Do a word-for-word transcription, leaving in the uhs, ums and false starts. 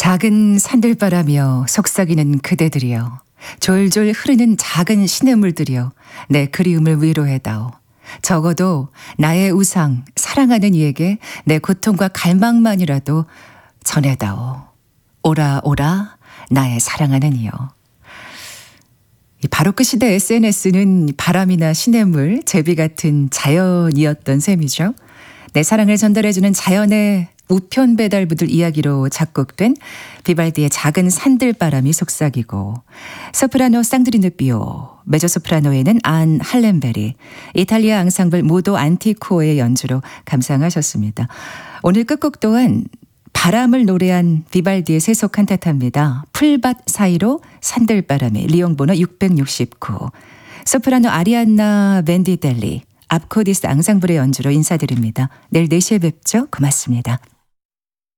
작은 산들바라며 속삭이는 그대들이여, 졸졸 흐르는 작은 시냇물들이여, 내 그리움을 위로해다오. 적어도 나의 우상, 사랑하는 이에게 내 고통과 갈망만이라도 전해다오. 오라 오라 나의 사랑하는 이여. 이 바로크 시대 에스엔에스는 바람이나 시냇물, 제비 같은 자연이었던 셈이죠. 내 사랑을 전달해주는 자연의 우편 배달부들 이야기로 작곡된 비발디의 작은 산들바람이 속삭이고, 소프라노 쌍드리누 비오, 메조소프라노에는 안 할렘베리, 이탈리아 앙상블 모도 안티코의 연주로 감상하셨습니다. 오늘 끝곡 또한 바람을 노래한 비발디의 세속 칸타타입니다. 풀밭 사이로 산들바람이, 리옹 번호 육백육십구. 소프라노 아리안나 벤디델리, 압코디스 앙상블의 연주로 인사드립니다. 내일 네 시에 뵙죠. 고맙습니다.